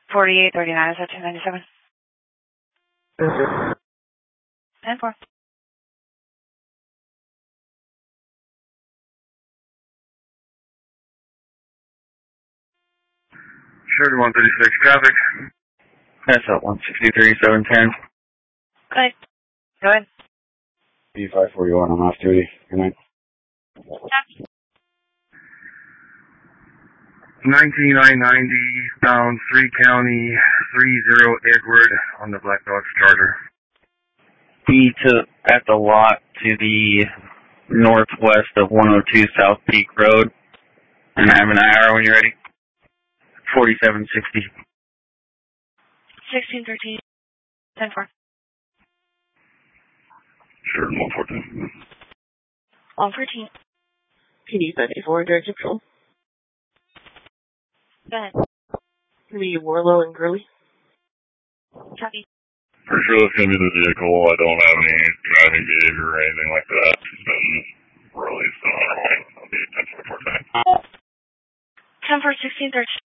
4839, is that 297? 10-4. Sure, 136 traffic. That's up 163, 710. Good. Go ahead. B541, I'm off duty. Good night. 19990, bound 3 County, 30 Edward on the Black Dogs Charter. Be at the lot to the northwest of 102 South Peak Road. And I have an IR when you're ready. 4760. 1613, 10-4. Sure, 114. 114. PD 74, direct control. Go ahead. Be Warlow and Gurley. Copy. For sure, that's going to be the vehicle. I don't have any driving behavior or anything like that. She's been released on our way. I'll be 10-4 10. 10-4, 1613.